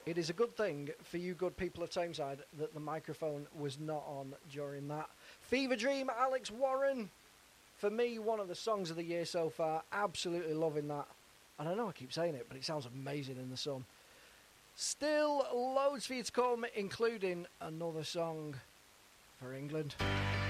It is a good thing for you good people of Tameside that the microphone was not on during that. Fever Dream, Alex Warren. For me, one of the songs of the year so far. Absolutely loving that. And I know I keep saying it, but it sounds amazing in the sun. Still loads for you to come, including another song for England.